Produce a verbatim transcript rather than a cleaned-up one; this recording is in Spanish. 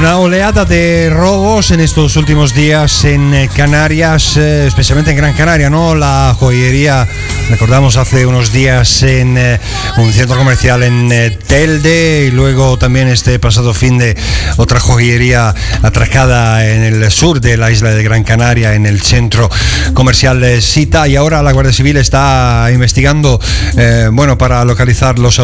Una oleada de robos en estos últimos días en Canarias, eh, especialmente en Gran Canaria, ¿no? La joyería, recordamos hace unos días en eh, un centro comercial en eh, Telde, y luego también este pasado fin de otra joyería atracada en el sur de la isla de Gran Canaria, en el centro comercial eh, Sita, y ahora la Guardia Civil está investigando, eh, bueno, para localizar los